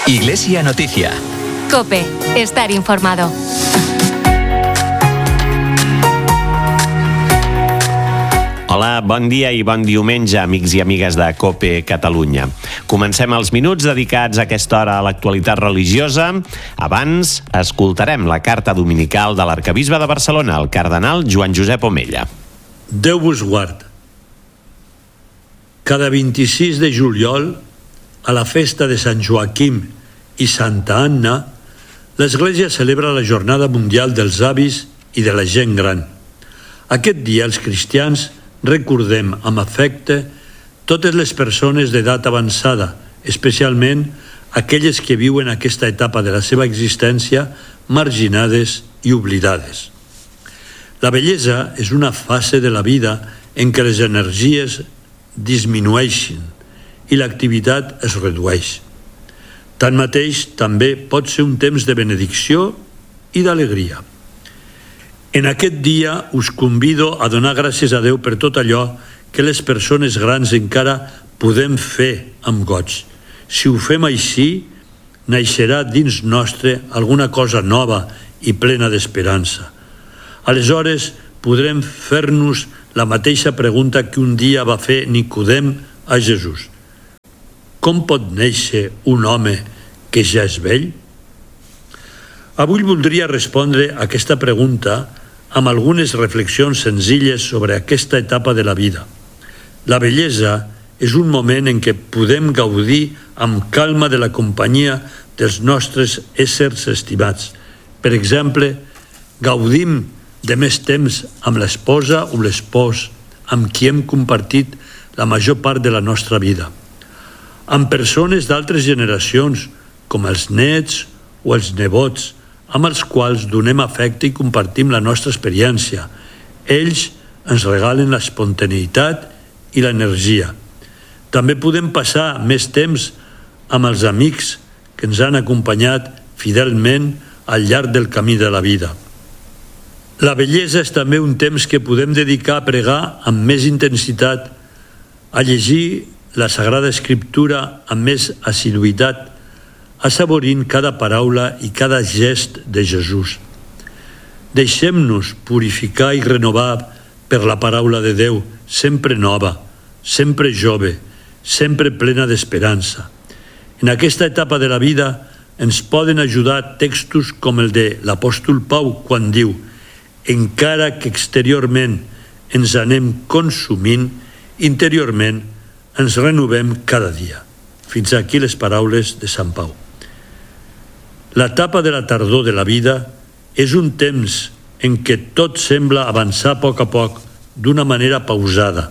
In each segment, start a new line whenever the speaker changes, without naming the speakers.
Iglesia Noticia.
COPE. Estar informado.
Hola, bon dia i bon diumenge, amics i amigues de COPE Catalunya. Comencem els minuts dedicats a aquesta hora a l'actualitat religiosa. Abans, escoltarem la carta dominical de l'arquebisbe de Barcelona, el cardenal Joan Josep Omella.
Déu vos guard. Cada 26 de juliol, a la festa de Sant Joaquim i Santa Anna, l'Església celebra la Jornada Mundial dels Avis i de la Gent Gran. Aquest dia els cristians recordem amb afecte totes les persones d'edat avançada, especialment aquelles que viuen aquesta etapa de la seva existència marginades i oblidades. La vellesa és una fase de la vida en què les energies disminueixen i l'activitat es redueix. Tanmateix, també pot ser un temps de benedicció i d'alegria. En aquest dia us convido a donar gràcies a Déu per tot allò que les persones grans encara podem fer amb goig. Si ho fem així, naixerà dins nostre alguna cosa nova i plena d'esperança. Aleshores, podrem fer-nos la mateixa pregunta que un dia va fer Nicodem a Jesús. Com pot néixer un home que ja és vell? Avui voldria respondre a aquesta pregunta amb algunes reflexions senzilles sobre aquesta etapa de la vida. La bellesa és un moment en què podem gaudir amb calma de la companyia dels nostres éssers estimats. Per exemple, gaudim de més temps amb l'esposa o l'espòs amb qui hem compartit la major part de la nostra vida. Amb persones d'altres generacions, com els nets o els nebots, amb els quals donem afecte i compartim la nostra experiència. Ells ens regalen l'espontaneïtat i l'energia. També podem passar més temps amb els amics que ens han acompanyat fidelment al llarg del camí de la vida. La bellesa és també un temps que podem dedicar a pregar amb més intensitat, a llegir la Sagrada Escriptura amb més assiduïtat, assaborint cada paraula i cada gest de Jesús. Deixem-nos purificar i renovar per la paraula de Déu, sempre nova, sempre jove, sempre plena d'esperança. En aquesta etapa de la vida ens poden ajudar textos com el de l'apòstol Pau quan diu: encara que exteriorment ens anem consumint, interiorment ens renovem cada dia. Fins aquí les paraules de Sant Pau. L'etapa de la tardor de la vida és un temps en què tot sembla avançar a poc d'una manera pausada.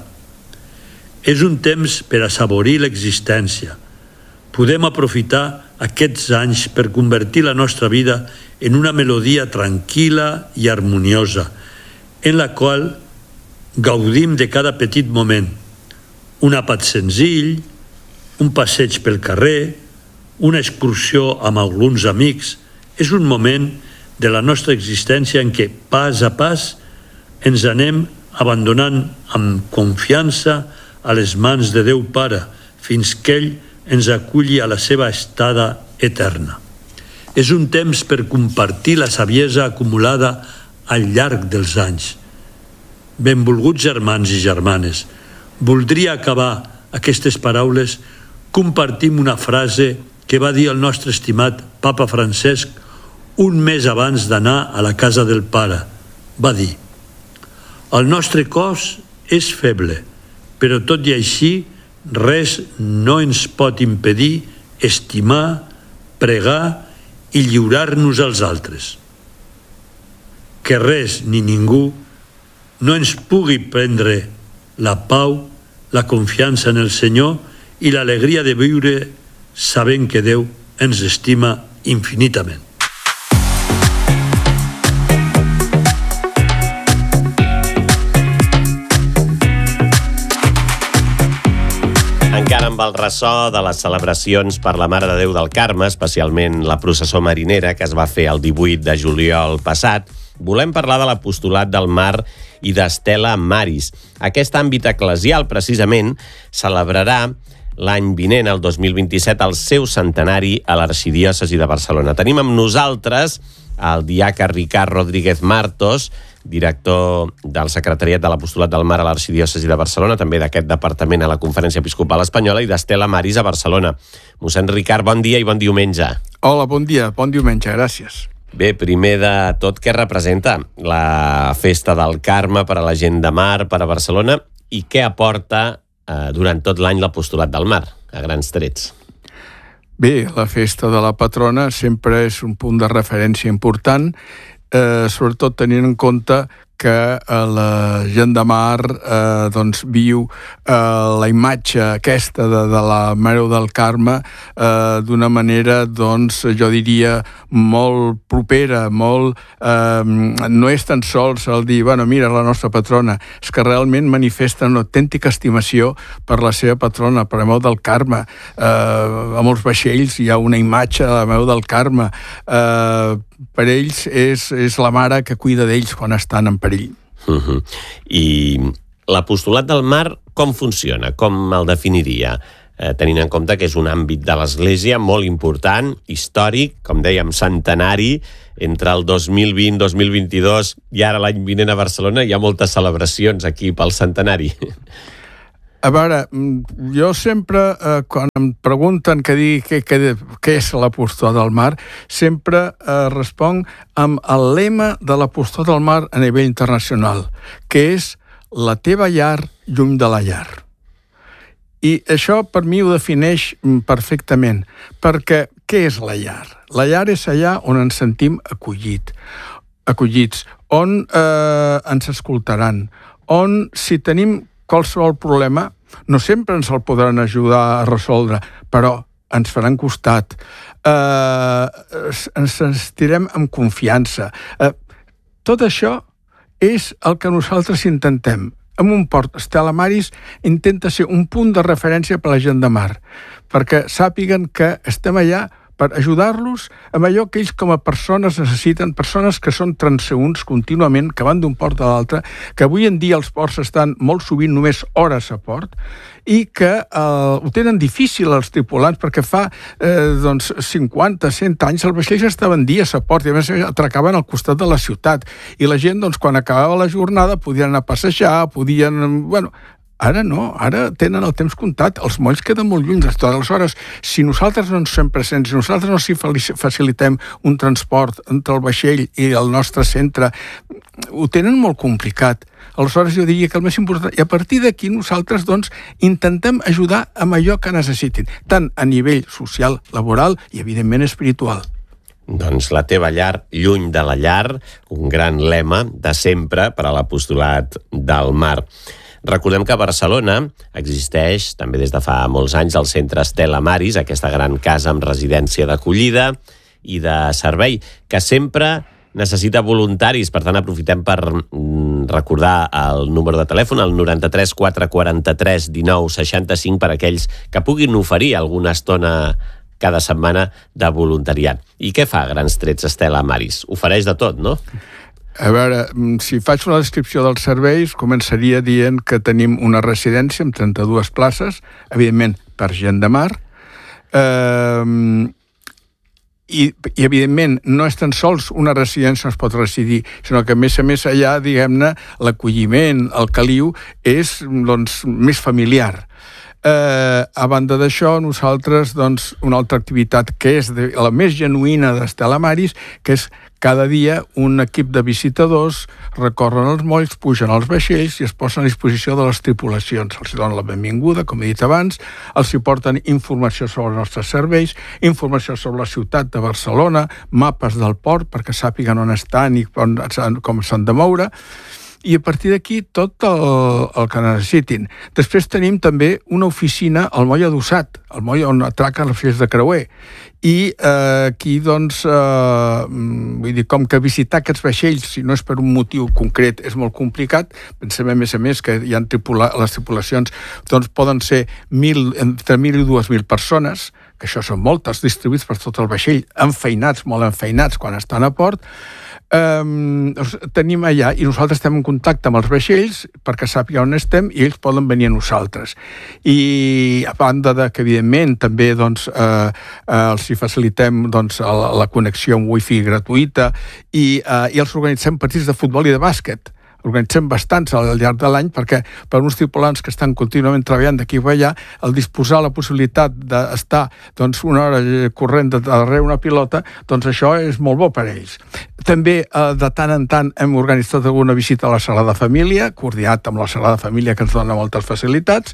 És un temps per assaborir l'existència. Podem aprofitar aquests anys per convertir la nostra vida en una melodia tranquil·la i harmoniosa, en la qual gaudim de cada petit moment. Un àpat senzill, un passeig pel carrer, una excursió amb alguns amics, és un moment de la nostra existència en què, pas a pas, ens anem abandonant amb confiança a les mans de Déu Pare, fins que ell ens aculli a la seva estada eterna. És un temps per compartir la saviesa acumulada al llarg dels anys. Benvolguts germans i germanes, voldria acabar aquestes paraules compartint una frase que va dir el nostre estimat Papa Francesc un mes abans d'anar a la casa del Pare. Va dir: el nostre cos és feble, però tot i així res no ens pot impedir estimar, pregar i lliurar-nos als altres. Que res ni ningú no ens pugui prendre la pau, la confiança en el Senyor i l'alegria de viure sabent que Déu ens estima infinitament.
Encara amb el ressò de les celebracions per la Mare de Déu del Carme, especialment la processó marinera que es va fer el 18 de juliol passat, volem parlar de l'apostolat del mar i d'Estela Maris. Aquest àmbit eclesial, precisament, celebrarà l'any vinent, el 2027, el seu centenari a l'Arxidiòcesi de Barcelona. Tenim amb nosaltres el diaca Ricard Rodríguez Martos, director del Secretariat de l'Apostolat del Mar a l'Arxidiòcesi de Barcelona, també d'aquest departament a la Conferència Episcopal Espanyola, i d'Estela Maris a Barcelona. Mossèn Ricard, bon dia i bon diumenge.
Hola, bon dia, bon diumenge, gràcies.
Bé, primer de tot, què representa la Festa del Carme per a la gent de mar, per a Barcelona, i què aporta durant tot l'any l'Apostolat del Mar, a grans trets?
Bé, la festa de la patrona sempre és un punt de referència important, sobretot tenint en compte que la gent de mar viu la imatge aquesta de la Mare del Carme d'una manera, jo diria, molt propera, molt... no és tan sols el dir, mira la nostra patrona, és que realment manifesta una autèntica estimació per la seva patrona, per la Mare del Carme. A molts vaixells hi ha una imatge de la Mare del Carme. Per ells és la mare que cuida d'ells quan estan en perill.
I l'Apostolat del Mar com funciona? Com el definiria? Tenint en compte que és un àmbit de l'Església molt important, històric, com dèiem, centenari, entre el 2020, 2022 i ara l'any vinent a Barcelona hi ha moltes celebracions aquí pel centenari.
A veure, jo sempre, quan em pregunten què és l'Apostolat del Mar, sempre responc amb el lema de l'Apostolat del Mar a nivell internacional, que és la teva llar lluny de la llar. I això per mi ho defineix perfectament, perquè què és la llar? La llar és allà on ens sentim acollits, on ens escoltaran, on si tenim qualsevol problema, no sempre ens el podran ajudar a resoldre, però ens faran costat, ens sentirem amb confiança. Tot això és el que nosaltres intentem. En un port, Estela Maris intenta ser un punt de referència per a la gent de mar, perquè sàpiguen que estem allà per ajudar-los amb allò que ells com a persones necessiten, persones que són transeünts contínuament, que van d'un port a l'altre, que avui en dia els ports estan molt sovint només hores a port, i que ho tenen difícil els tripulants, perquè fa 50, 100 anys els vaixells estaven dies a port, i a més atracaven al costat de la ciutat, i la gent, quan acabava la jornada, podien anar a passejar, ara no, ara tenen el temps comptat, els molls queden molt lluny. Aleshores, si nosaltres no ens fem presents, si nosaltres no s'hi facilitem un transport entre el vaixell i el nostre centre, ho tenen molt complicat. Aleshores, jo diria que el més important... I a partir d'aquí nosaltres, intentem ajudar amb allò que necessitin, tant a nivell social, laboral i, evidentment, espiritual.
Doncs la teva llar lluny de la llar, un gran lema de sempre per a l'Apostolat del Mar. Recordem que a Barcelona existeix, també des de fa molts anys, el centre Estela Maris, aquesta gran casa amb residència d'acollida i de servei, que sempre necessita voluntaris. Per tant, aprofitem per recordar el número de telèfon, el 93 443 19 65, per aquells que puguin oferir alguna estona cada setmana de voluntariat. I què fa a grans trets Estela Maris? Ofereix de tot, no?
A veure, si faig una descripció dels serveis, començaria dient que tenim una residència amb 32 places, evidentment per gent de mar, i evidentment no és tan sols una residència on es pot residir, sinó que a més allà, diguem-ne, l'acolliment, el caliu, és més familiar. A banda d'això, nosaltres, una altra activitat que és la més genuïna d'Estela Maris, que és cada dia un equip de visitadors recorren els molls, pugen als vaixells i es posen a disposició de les tripulacions. Els donen la benvinguda, com he dit abans, els porten informació sobre els nostres serveis, informació sobre la ciutat de Barcelona, mapes del port perquè sàpiguen on estan i com s'han de moure, i a partir d'aquí tot el que necessitin. Després tenim també una oficina al moll adossat, el moll on atraquen els vaixells de creuer. I aquí, vull dir, com que visitar aquests vaixells, si no és per un motiu concret, és molt complicat. Pensem, a més, que hi ha les tripulacions, poden ser entre 1.000 i 2.000 persones, que això són moltes, distribuïts per tot el vaixell, enfeinats, molt enfeinats, quan estan a port. tenim allà, i nosaltres estem en contacte amb els vaixells perquè sàpiga on estem i ells poden venir a nosaltres. I a banda de que, evidentment, també doncs, els hi facilitem doncs, la connexió amb wifi gratuïta i els organitzem partits de futbol i de bàsquet. Organitzem bastants al llarg de l'any perquè per uns tripulants que estan contínuament treballant d'aquí i allà, el disposar la possibilitat d'estar doncs, una hora corrent darrere una pilota, doncs això és molt bo per a ells. També de tant en tant hem organitzat alguna visita a la Sagrada Família, coordinat amb la Sagrada Família que ens dona moltes facilitats,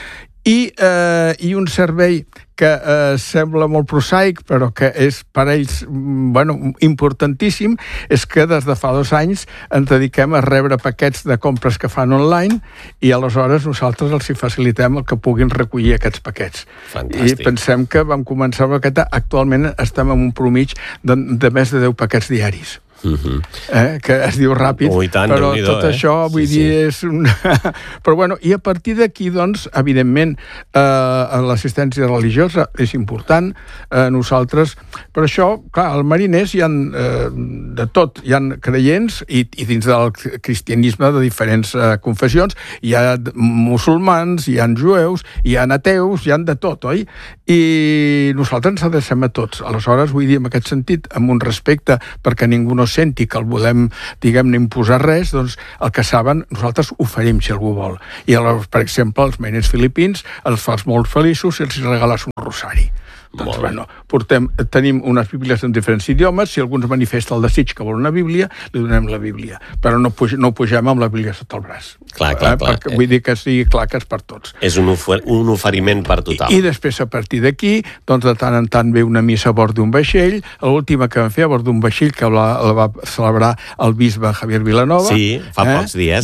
i un servei que sembla molt prosaic, però que és per a ells importantíssim, és que des de fa 2 anys ens dediquem a rebre paquets de compres que fan online i aleshores nosaltres els hi facilitem el que puguin recollir aquests paquets.
Fantàstic.
I pensem que vam començar amb aquest, actualment estem en un promig de més de 10 paquets diaris. Que es diu ràpid, però tot això vull dir és però bueno, i a partir d'aquí doncs evidentment l'assistència religiosa és important, nosaltres, per això clar, als mariners hi ha de tot, hi ha creients i dins del cristianisme de diferents confessions, hi ha musulmans, hi ha jueus, hi ha ateus, hi ha de tot, oi? I nosaltres ens adrecem a tots, aleshores vull dir en aquest sentit, amb un respecte perquè ningú no senti que el volem, diguem-ne, imposar res, doncs el que saben, nosaltres oferim si algú vol. I, per exemple, els mariners filipins els fas molt feliços si els regales un rosari. Doncs, bueno, tenim unes bíblies en diferents idiomes, si algú ens manifesta el desig que vol una bíblia, li donem la bíblia, però no pugem amb la bíblia sota el braç.
Clar.
Perquè vull dir que sigui clar que és per tots.
És un oferiment per tothom.
I després, a partir d'aquí, doncs de tant en tant ve una missa a bord d'un vaixell, l'última que vam fer a bord d'un vaixell que la va celebrar el bisbe Javier Vilanova.
Sí, fa pocs dies.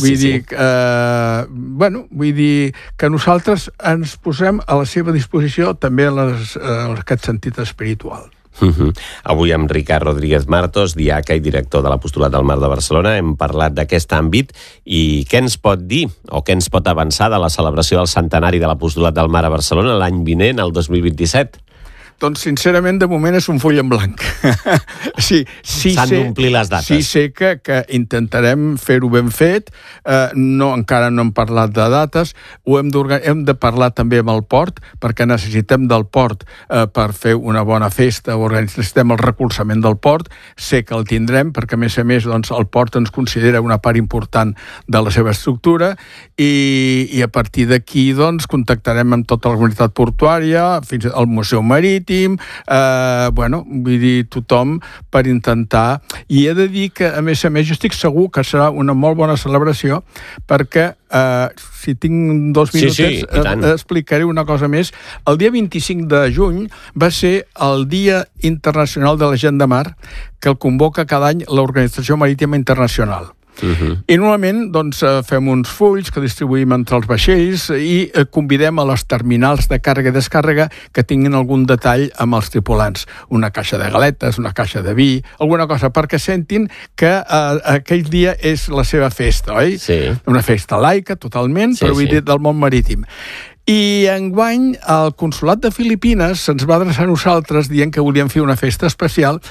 Vull dir que nosaltres ens posem a la seva disposició també en aquest sentit espiritual.
Avui amb Ricard Rodríguez Martos, diaca i director de l'Apostolat del Mar de Barcelona, hem parlat d'aquest àmbit i què ens pot dir o què ens pot avançar de la celebració del centenari de l'Apostolat del Mar a Barcelona l'any vinent, el 2027?
Doncs, sincerament, de moment és un full en blanc.
S'han d'omplir les dates.
Sí, sé que intentarem fer-ho ben fet. Encara no hem parlat de dates. Hem de parlar també amb el port, perquè necessitem del port per fer una bona festa, necessitem el recolzament del port. Sé que el tindrem, perquè, a més, doncs, el port ens considera una part important de la seva estructura i a partir d'aquí doncs, contactarem amb tota la comunitat portuària, fins al Museu Marítim, vull dir, tothom per intentar, i he de dir que a més jo estic segur que serà una molt bona celebració perquè si tinc 2 minutets explicaré una cosa més. El dia 25 de juny va ser el Dia Internacional de la Gent de Mar, que el convoca cada any l'Organització Marítima Internacional. I normalment doncs, fem uns fulls que distribuïm entre els vaixells i convidem a les terminals de càrrega i descàrrega que tinguin algun detall amb els tripulants. Una caixa de galetes, una caixa de vi, alguna cosa, perquè sentin que aquell dia és la seva festa, oi?
Sí.
Una festa laica, totalment, però vull dir del món marítim. I enguany el Consolat de Filipines se'ns va adreçar a nosaltres dient que volien fer una festa especial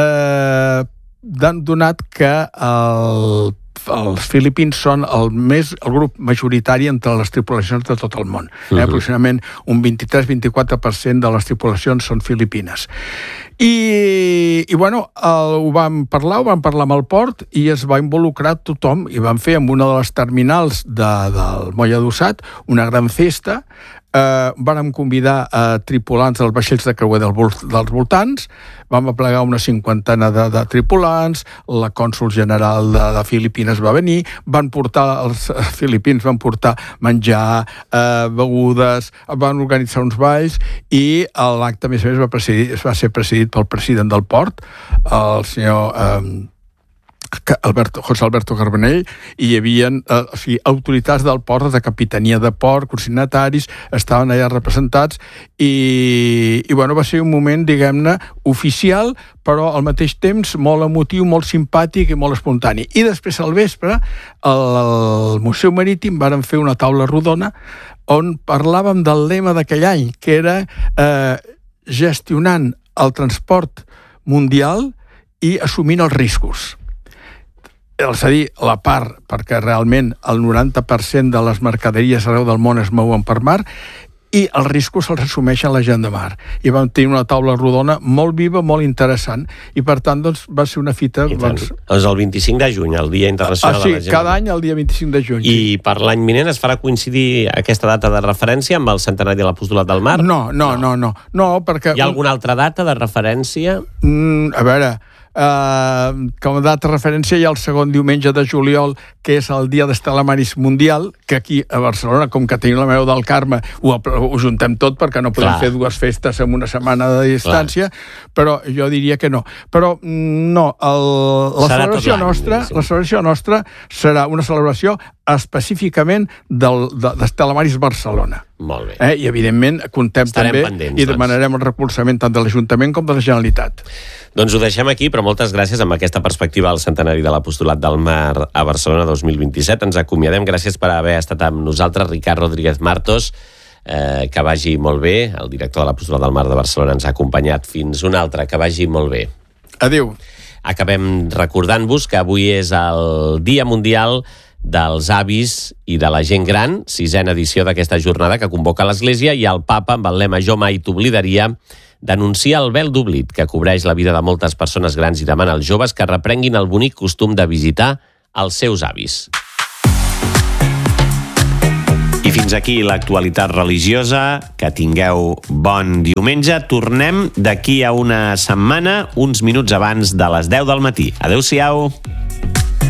donat que els filipins són el grup majoritari entre les tripulacions de tot el món. Aproximadament un 23-24% de les tripulacions són filipines. I ho vam parlar amb el port i es va involucrar tothom i vam fer amb una de les terminals del Moll Adossat una gran festa. Vàrem convidar tripulants dels vaixells de creuer dels voltants, vam aplegar una 50 de tripulants, la cònsol general de Filipines va venir, els filipins van portar menjar, begudes, van organitzar uns balls i l'acte, a més, va ser presidit pel president del port, el senyor José Alberto Carbonell, i hi havia autoritats del port, de capitania de port, consignataris, estaven allà representats i va ser un moment, diguem-ne, oficial, però al mateix temps molt emotiu, molt simpàtic i molt espontani. I després al vespre, al Museu Marítim vàrem fer una taula rodona on parlàvem del lema d'aquell any, que era gestionant el transport mundial i assumint els riscos. és a dir, la part, perquè realment el 90% de les mercaderies arreu del món es mouen per mar, i els riscos se'ls assumeixen la gent de mar. I vam tenir una taula rodona molt viva, molt interessant, i per tant doncs, va ser una fita...
És el 25 de juny, el Dia Internacional de la Gent.
Sí, cada any el dia 25 de juny.
I per l'any vinent es farà coincidir aquesta data de referència amb el centenari de l'Apostolat del Mar?
No, perquè...
Hi ha alguna altra data de referència?
A veure... com a data de referència hi ha el segon diumenge de juliol, que és el dia d'Estela Maris Mundial, que aquí a Barcelona, com que tenim la Meu del Carme, ho juntem tot perquè no podem fer dues festes en una setmana de distància, però jo diria que no. Però no, la celebració nostra serà una celebració específicament d'Estela Maris Barcelona.
Molt bé.
I evidentment contem també i demanarem el recolzament tant de l'Ajuntament com de la Generalitat.
Doncs ho deixem aquí, però moltes gràcies amb aquesta perspectiva al centenari de l'Apostolat del Mar a Barcelona 2027. Ens acomiadem. Gràcies per haver estat amb nosaltres, Ricard Rodríguez Martos. Que vagi molt bé. El director de l'Apostolat del Mar de Barcelona ens ha acompanyat. Fins una altra. Que vagi molt bé.
Adéu.
Acabem recordant-vos que avui és el Dia Mundial dels Avis i de la Gent Gran, 6ª edició d'aquesta jornada que convoca l'Església, i el Papa, amb el lema Jo mai t'oblidaria, denuncia el vel d'oblit que cobreix la vida de moltes persones grans i demana als joves que reprenguin el bonic costum de visitar els seus avis.
I fins aquí l'actualitat religiosa. Que tingueu bon diumenge. Tornem d'aquí a una setmana, uns minuts abans de les 10 del matí. Adéu-siau.